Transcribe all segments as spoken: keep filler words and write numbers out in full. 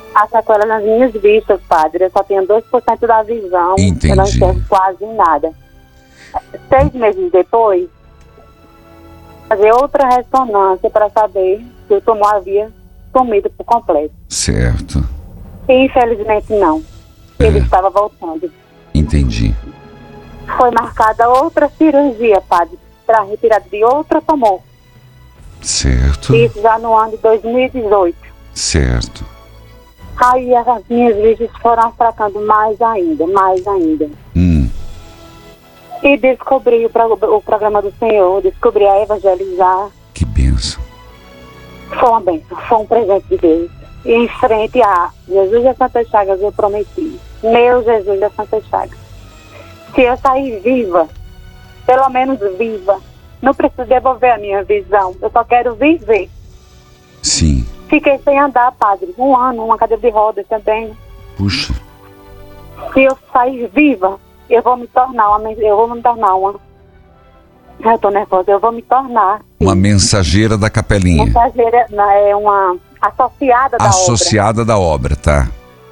a sequela nas minhas vistas, padre. Eu só tenho dois por cento da visão. Entendi. Eu não enxergo quase nada. Seis meses depois, fazer outra ressonância para saber se o tumor havia sumido por completo. Certo. E, infelizmente, não. Ele É. estava voltando. Entendi. Foi marcada outra cirurgia, padre, para retirada de outro tumor. Certo. Isso já no ano de dois mil e dezoito. Certo. Aí as minhas vistas foram fracando mais ainda, mais ainda. Hum. E descobri o, pro, o programa do Senhor, descobri a evangelizar. Que bênção. Foi uma bênção, foi um presente de Deus. E em frente a Jesus das Santas Chagas eu prometi, meu Jesus das Santas Chagas, se eu sair viva, pelo menos viva, não preciso devolver a minha visão, eu só quero viver. Sim. Fiquei sem andar, padre, um ano, uma cadeira de rodas também. Puxa. Se eu sair viva, eu vou me tornar uma, eu vou me tornar uma, eu tô nervosa, eu vou me tornar Uma mensageira da capelinha. mensageira, é uma associada da Associada da obra, tá?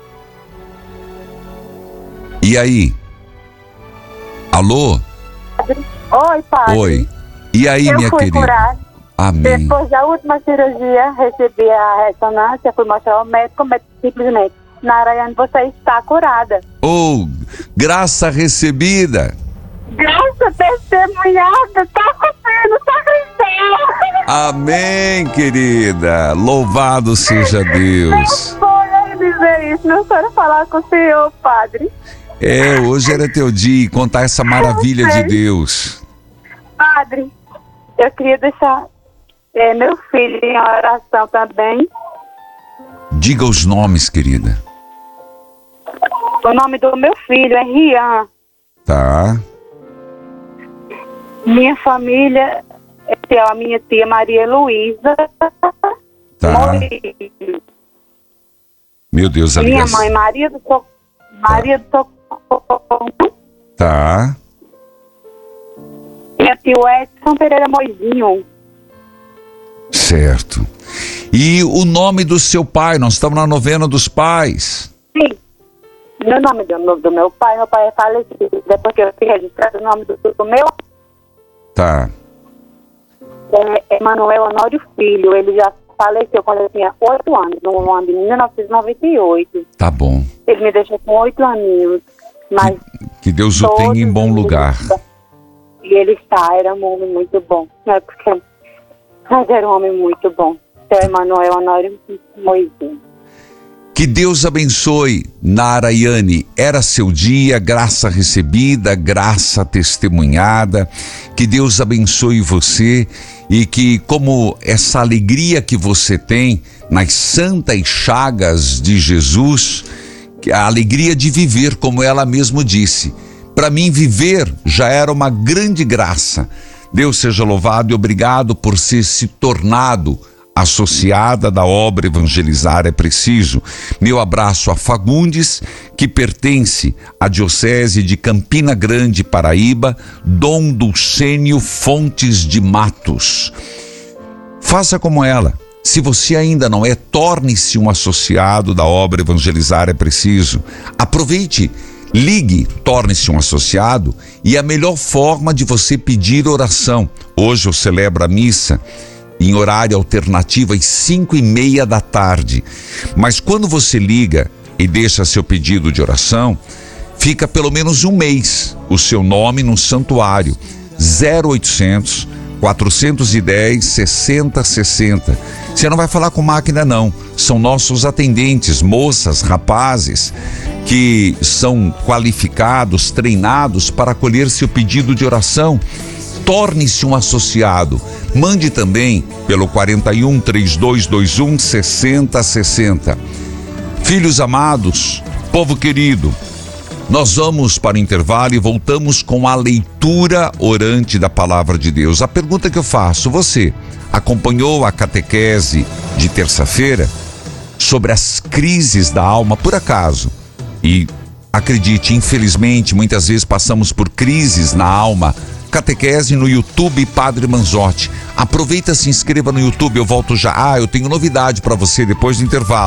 E aí? Alô? obra. Oi, padre. Oi. E aí, eu minha fui querida? curada. Amém. Depois da última cirurgia, recebi a ressonância, fui mostrar ao médico, o médico simplesmente, Narayane, você está curada. Oh, graça recebida. Graça testemunhada, tá acontecendo, tá acontecendo. Amém, querida. Louvado seja Deus. Não foi ele dizer isso, não quero falar com o senhor, padre. É, hoje era teu dia e contar essa maravilha de Deus. Padre, eu queria deixar é, meu filho em oração também. Diga os nomes, querida. O nome do meu filho é Rian. Tá. Minha família é a minha tia Maria Luísa. Tá. Maurício. Meu Deus, a Minha ligação. mãe Maria do Socorro. Maria do Socorro. Tá. Minha tia Edson Pereira Moizinho. Certo. E o nome do seu pai? Nós estamos na novena dos pais. Sim. No nome do, do meu pai, meu pai é falecido. Depois que eu fui registrado o nome do, do meu, Tá. é Emanuel Honório Filho. Ele já faleceu quando eu tinha oito anos, no ano de mil novecentos e noventa e oito. Tá bom. Ele me deixou com oito aninhos. Mas Que Deus o tenha em bom lugar. E ele está, era um homem muito bom. Não é porque, mas era um homem muito bom. Seu Emanuel Honório Moizinho. Que Deus abençoe, Narayane. Era seu dia, graça recebida, graça testemunhada. Que Deus abençoe você e que, como essa alegria que você tem nas santas chagas de Jesus, que a alegria de viver, como ela mesmo disse. Para mim, viver já era uma grande graça. Deus seja louvado e obrigado por ser se tornado associada da obra Evangelizar é Preciso. Meu abraço a Fagundes, que pertence à Diocese de Campina Grande, Paraíba, Dom Dulcênio Fontes de Matos. Faça como ela. Se você ainda não é, torne-se um associado da obra Evangelizar é Preciso. Aproveite, ligue, torne-se um associado e a melhor forma de você pedir oração. Hoje eu celebro a missa em horário alternativo às cinco e meia da tarde. Mas quando você liga e deixa seu pedido de oração, fica pelo menos um mês o seu nome no santuário. zero oitocentos, quatrocentos e dez, sessenta sessenta. Você não vai falar com máquina não, são nossos atendentes, moças, rapazes, que são qualificados, treinados para acolher seu pedido de oração. Torne-se um associado. Mande também pelo quarenta e um, trinta e dois vinte e um, sessenta sessenta. Filhos amados, povo querido, nós vamos para o intervalo e voltamos com a leitura orante da Palavra de Deus. A pergunta que eu faço, você acompanhou a catequese de terça-feira sobre as crises da alma, por acaso? E acredite, infelizmente, muitas vezes passamos por crises na alma. Catequese no YouTube Padre Manzotti. Aproveita, se inscreva no YouTube, eu volto já. Ah, eu tenho novidade para você depois do intervalo.